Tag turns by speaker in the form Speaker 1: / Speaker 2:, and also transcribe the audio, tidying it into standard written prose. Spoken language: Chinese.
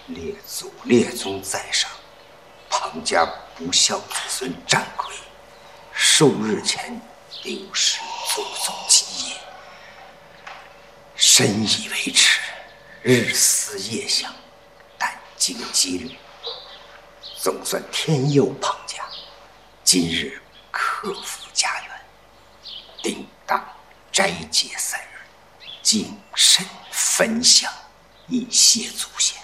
Speaker 1: 列祖列宗在上，庞家不孝子孙战魁，数日前丢失祖宗基业，深以为耻，日思夜想，殚精竭虑。总算天佑庞家，今日克复家园，定当斋戒3日，净身焚香，以谢祖先。